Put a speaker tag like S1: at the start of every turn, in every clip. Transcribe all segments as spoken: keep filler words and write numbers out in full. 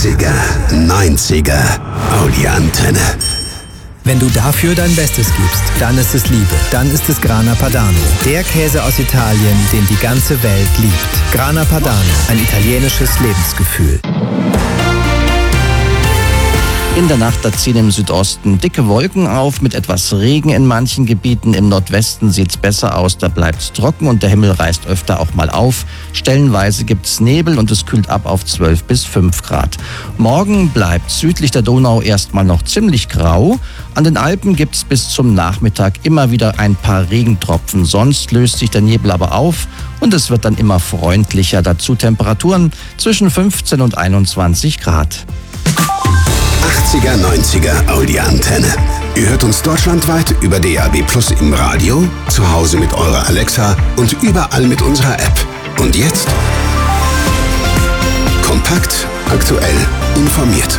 S1: achtziger, neunziger, Audi-Antenne.
S2: Wenn du dafür dein Bestes gibst, dann ist es Liebe. Dann ist es Grana Padano. Der Käse aus Italien, den die ganze Welt liebt. Grana Padano, ein italienisches Lebensgefühl.
S3: In der Nacht, da ziehen im Südosten dicke Wolken auf, mit etwas Regen in manchen Gebieten. Im Nordwesten sieht's besser aus, da bleibt's trocken und der Himmel reißt öfter auch mal auf. Stellenweise gibt's Nebel und es kühlt ab auf zwölf bis fünf Grad. Morgen bleibt südlich der Donau erstmal noch ziemlich grau. An den Alpen gibt's bis zum Nachmittag immer wieder ein paar Regentropfen. Sonst löst sich der Nebel aber auf und es wird dann immer freundlicher. Dazu Temperaturen zwischen fünfzehn und einundzwanzig Grad.
S1: achtziger, neunziger Audi-Antenne. Ihr hört uns deutschlandweit über D A B Plus im Radio, zu Hause mit eurer Alexa und überall mit unserer App. Und jetzt? Kompakt, aktuell, informiert.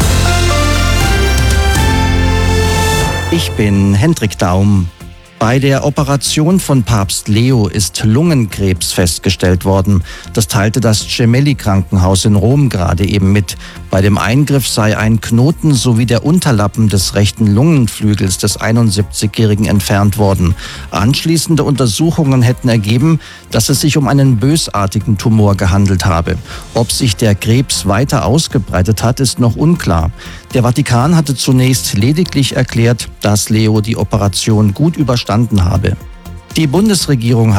S3: Ich bin Hendrik Daum. Bei der Operation von Papst Leo ist Lungenkrebs festgestellt worden. Das teilte das Gemelli-Krankenhaus in Rom gerade eben mit. Bei dem Eingriff sei ein Knoten sowie der Unterlappen des rechten Lungenflügels des einundsiebzigjährigen entfernt worden. Anschließende Untersuchungen hätten ergeben, dass es sich um einen bösartigen Tumor gehandelt habe. Ob sich der Krebs weiter ausgebreitet hat, ist noch unklar. Der Vatikan hatte zunächst lediglich erklärt, dass Leo die Operation gut überstanden habe. Die Bundesregierung